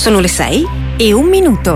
Sono le 6:01.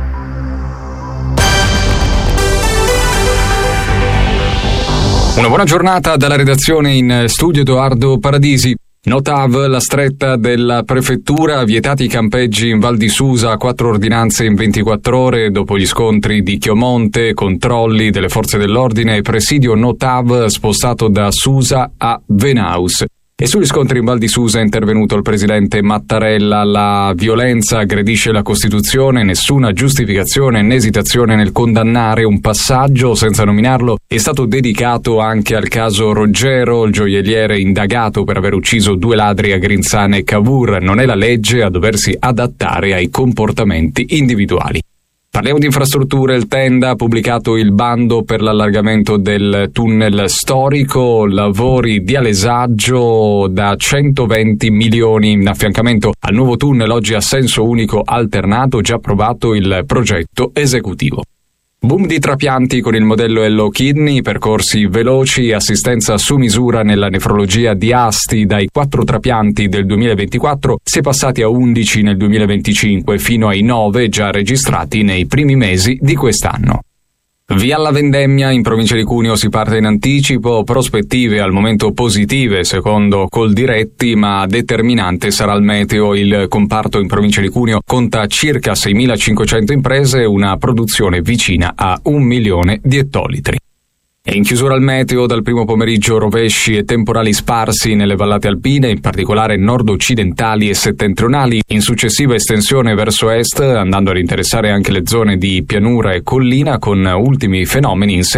Una buona giornata dalla redazione, in studio Edoardo Paradisi. Notav, la stretta della prefettura, vietati i campeggi in Val di Susa, 4 ordinanze in 24 ore dopo gli scontri di Chiomonte, controlli delle forze dell'ordine e presidio Notav spostato da Susa a Venaus. E sugli scontri in Val di Susa è intervenuto il presidente Mattarella. La violenza aggredisce la Costituzione, nessuna giustificazione né esitazione nel condannare. Un passaggio, senza nominarlo, è stato dedicato anche al caso Roggero, il gioielliere indagato per aver ucciso 2 ladri a Grinzane e Cavour. Non è la legge a doversi adattare ai comportamenti individuali. Parliamo di infrastrutture. Il Tenda ha pubblicato il bando per l'allargamento del tunnel storico, lavori di alesaggio da 120 milioni in affiancamento al nuovo tunnel, oggi a senso unico alternato, già approvato il progetto esecutivo. Boom di trapianti con il modello Hello Kidney, percorsi veloci, assistenza su misura nella nefrologia di Asti. Dai 4 trapianti del 2024 si è passati a 11 nel 2025, fino ai 9 già registrati nei primi mesi di quest'anno. Via alla vendemmia, in provincia di Cuneo si parte in anticipo, prospettive al momento positive secondo Coldiretti, ma determinante sarà il meteo. Il comparto in provincia di Cuneo conta circa 6.500 imprese e una produzione vicina a 1 milione di ettolitri. E in chiusura al meteo, dal primo pomeriggio rovesci e temporali sparsi nelle vallate alpine, in particolare nord-occidentali e settentrionali, in successiva estensione verso est, andando ad interessare anche le zone di pianura e collina, con ultimi fenomeni in